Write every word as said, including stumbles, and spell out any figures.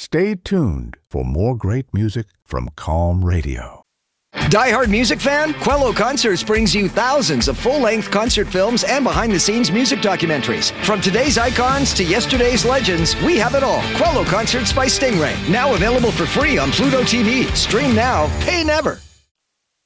Stay tuned for more great music from Calm Radio. Die-hard music fan? Quello Concerts brings you thousands of full-length concert films and behind-the-scenes music documentaries. From today's icons to yesterday's legends, we have it all. Quello Concerts by Stingray. Now available for free on Pluto T V. Stream now, pay never.